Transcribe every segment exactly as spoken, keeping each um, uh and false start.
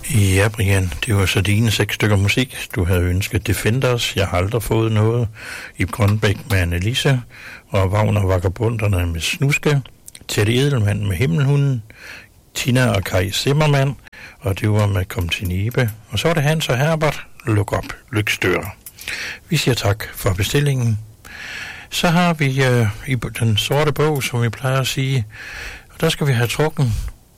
Ja, Brian, det var så dine seks stykker musik. Du havde ønsket Defenders, Jeg har aldrig fået noget, Ib Grønbæk med Annelise, og Wagner Vagabunderne med Snuske, Teddy Edelmann med Himmelhunden, Tina og Kai Zimmermann, og det var med Kom til Nibe. Og så var det Hans og Herbert, Luk op, Lykstør. Vi siger tak for bestillingen. Så har vi øh, i den sorte bog, som vi plejer at sige, og der skal vi have trukken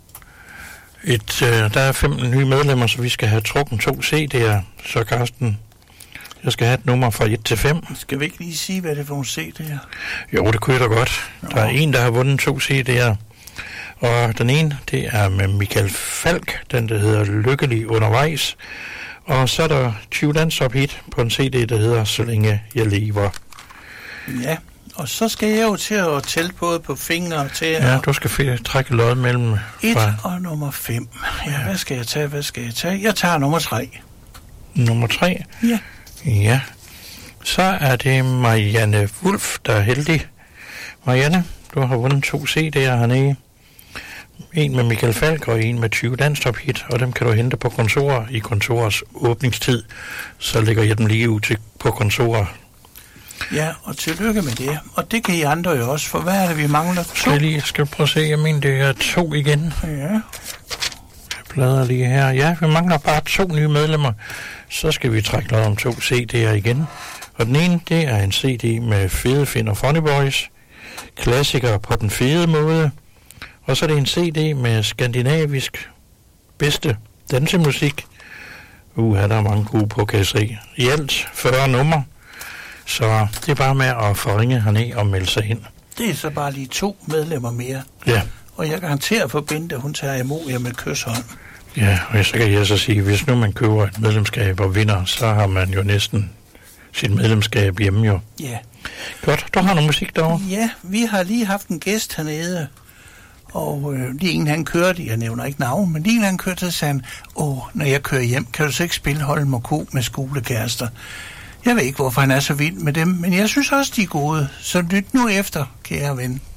et, øh, der er femten nye medlemmer, så vi skal have trukken to C D'er. Så Carsten, jeg skal have et nummer fra et til fem. Skal vi ikke lige sige, hvad det er for nogle C D'er? Jo, det kunne jeg da godt. Nå. Der er en, der har vundet to C D'er. Og den ene, det er med Michael Falk, den der hedder Lykkelig undervejs. Og så er der tyve Dansop Hit på en C D, der hedder Så længe jeg lever. Ja, og så skal jeg jo til at tælle både på fingre og til. Ja, du skal f- trække lod mellem et fra... og nummer fem. Ja, hvad skal jeg tage, hvad skal jeg tage? Jeg tager nummer tre. Nummer tre? Ja. Ja. Så er det Marianne Wulff, der er heldig. Marianne, du har vundet to C D'er hernede. En med Michael Falk og en med tyve Dansop Hit, og dem kan du hente på kontorer i kontorets åbningstid. Så lægger jeg dem lige ud til på kontorer. Ja, og tillykke med det. Og det kan I andre jo også, for hvad er det, vi mangler? To? Skal jeg lige skal prøve at se, jeg mener, det er to igen. Ja. Jeg bladrer lige her. Ja, vi mangler bare to nye medlemmer. Så skal vi trække noget om to C D'er igen. Og den ene, det er en C D med Fede Finn og Funny Boys. Klassikere på den fede måde. Og så er det en C D med skandinavisk bedste dansemusik. Uh, her der er mange gode på, kan jeg se. I alt fyrre numre. Så det er bare med at få ringe herned og melde sig ind. Det er så bare lige to medlemmer mere. Ja. Og jeg garanterer for Bente, hun tager imod jer med kysshånd. Ja, og så kan jeg så sige, hvis nu man køber et medlemskab og vinder, så har man jo næsten sit medlemskab hjemme jo. Ja. Godt, du har noget musik derovre? Ja, vi har lige haft en gæst hernede. Og øh, lige en han kørte, jeg nævner ikke navn, men lige en han kørte, så sagde han, åh, når jeg kører hjem, kan du så ikke spille Holm og Ko med skolekærester? Jeg ved ikke, hvorfor han er så vild med dem, men jeg synes også, de er gode. Så lyt nu efter, kære ven.